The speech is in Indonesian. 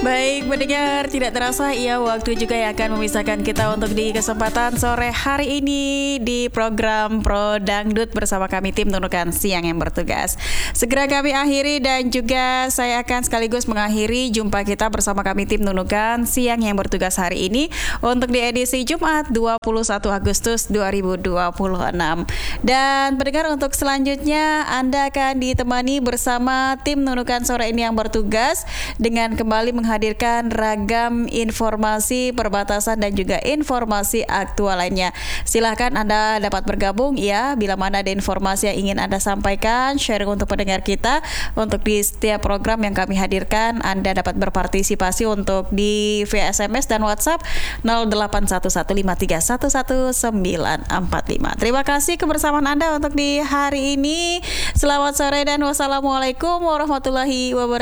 Baik pendengar, tidak terasa ya waktu juga yang akan memisahkan kita untuk di kesempatan sore hari ini di program Pro Dangdut bersama kami tim Nunukan Siang yang bertugas. Segera kami akhiri dan juga saya akan sekaligus mengakhiri jumpa kita bersama kami tim Nunukan Siang yang bertugas hari ini untuk di edisi Jumat 21 Agustus 2026. Dan pendengar, untuk selanjutnya Anda akan ditemani bersama tim Nunukan sore ini yang bertugas dengan kembali menghadirkan ragam informasi perbatasan dan juga informasi aktual lainnya. Silahkan Anda dapat bergabung ya bila mana ada informasi yang ingin Anda sampaikan, sharing untuk pendengar kita. Untuk di setiap program yang kami hadirkan, Anda dapat berpartisipasi untuk di via SMS dan WhatsApp 081153111945. Terima kasih kebersamaan Anda untuk di hari ini. Selamat sore dan wassalamualaikum warahmatullahi wabarakatuh.